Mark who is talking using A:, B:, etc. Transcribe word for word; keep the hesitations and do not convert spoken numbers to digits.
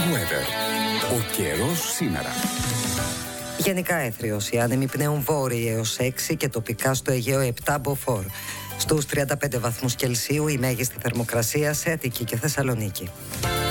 A: Weather. Ο καιρός σήμερα.
B: Γενικά έθριος, οι άνεμοι πνέουν βόρειοι έως έξι και τοπικά στο Αιγαίο επτά μποφόρ. Στους τριάντα πέντε βαθμούς Κελσίου η μέγιστη θερμοκρασία σε Αττική και Θεσσαλονίκη.